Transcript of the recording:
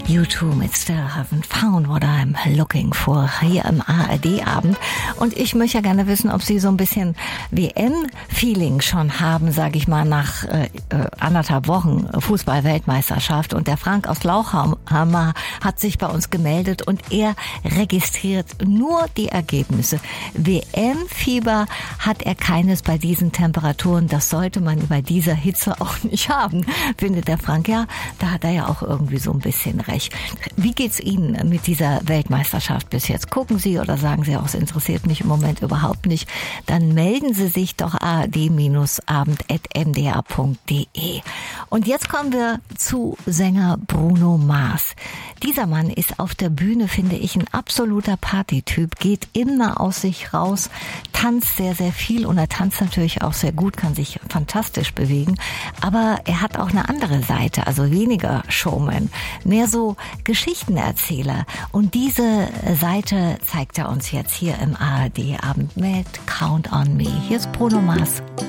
U2 mit Still Haven't Found What I'm Looking For hier im ARD-Abend. Und ich möchte ja gerne wissen, ob Sie so ein bisschen WM-Feeling schon haben, sage ich mal, nach 1,5 Wochen Fußball-Weltmeisterschaft. Und der Frank aus Lauchhammer hat sich bei uns gemeldet und er registriert nur die Ergebnisse. WM-Fieber hat er keines bei diesen Temperaturen. Das sollte man bei dieser Hitze auch nicht haben, findet der Frank. Ja, da hat er ja auch irgendwie so ein bisschen recht. Wie geht's Ihnen mit dieser Weltmeisterschaft bis jetzt? Gucken Sie oder sagen Sie auch, es interessiert mich im Moment überhaupt nicht? Dann melden Sie sich doch ard-abend@ndr.de. Und jetzt kommen wir zu Sänger Bruno Mars. Dieser Mann ist auf der Bühne, finde ich, ein absoluter Partytyp, geht immer aus sich raus, tanzt sehr, sehr viel und er tanzt natürlich auch sehr gut, kann sich fantastisch bewegen. Aber er hat auch eine andere Seite, also weniger Showman, mehr so Geschichtenerzähler. Und diese Seite zeigt er uns jetzt hier im ARD-Abend mit Count on Me. Hier ist Bruno Mars.